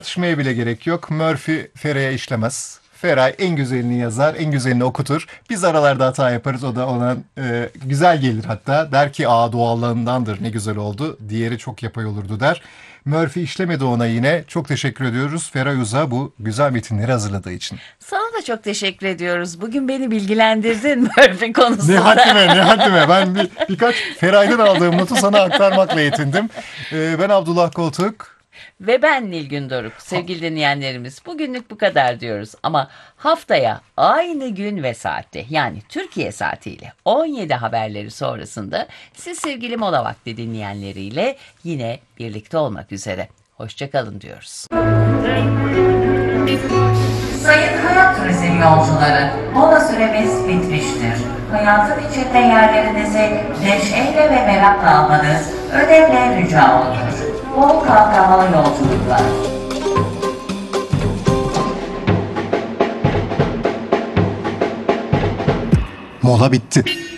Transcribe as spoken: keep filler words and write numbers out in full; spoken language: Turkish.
Tartışmaya bile gerek yok. Murphy Feray'a işlemez. Feray en güzelini yazar, en güzelini okutur. Biz aralarda hata yaparız. O da ona e, güzel gelir hatta. Der ki aa doğallığındandır ne güzel oldu. Diğeri çok yapay olurdu der. Murphy işlemedi ona yine. Çok teşekkür ediyoruz Feray Uz'a bu güzel metinleri hazırladığı için. Sana da çok teşekkür ediyoruz. Bugün beni bilgilendirdin Murphy konusunda. Ne haddime ne haddime. Ben bir, birkaç Feray'dan aldığım notu sana aktarmakla yetindim. E, ben Abdullah Koltuk. Ve ben Nilgün Doruk. Sevgili dinleyenlerimiz, bugünlük bu kadar diyoruz. Ama haftaya aynı gün ve saatte, yani Türkiye saatiyle on yedi haberleri sonrasında siz sevgili Mola Vakti dinleyenleriyle yine birlikte olmak üzere. Hoşçakalın diyoruz. Sayın hayat turizm yolcuları, mola süremiz bitmiştir. Hayatın içinde yerlerinizi neşeyle ve merakla almanız önemli rica olunur. Bol kalkamalı yolculuklar. Mola bitti.